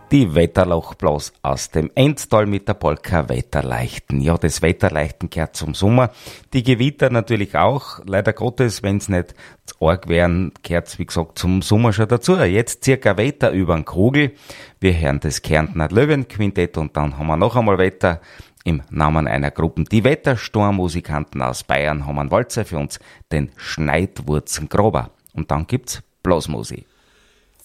Die Wetterlochblas aus dem Enztal mit der Polka Wetterleichten. Ja, das Wetterleichten gehört zum Sommer. Die Gewitter natürlich auch. Leider Gottes, wenn's nicht zu arg wären, gehört's wie gesagt zum Sommer schon dazu. Jetzt circa Wetter übern Kogel. Wir hören das Kärntner Löwenquintett und dann haben wir noch einmal Wetter im Namen einer Gruppe. Die Wettersturmmusikanten aus Bayern haben einen Walzer für uns, den Schneidwurzengrober. Und dann gibt's Blasmusik.